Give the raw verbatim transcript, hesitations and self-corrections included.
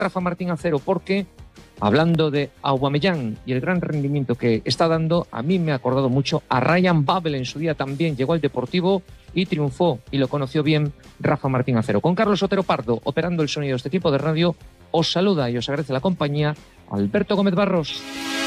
Rafa Martín Acero, porque hablando de Aubameyang y el gran rendimiento que está dando, a mí me ha acordado mucho a Ryan Babel. En su día también llegó al Deportivo y triunfó, y lo conoció bien Rafa Martín Acero. Con Carlos Otero Pardo operando el sonido de este tipo de radio, os saluda y os agradece la compañía Alberto Gómez Barros.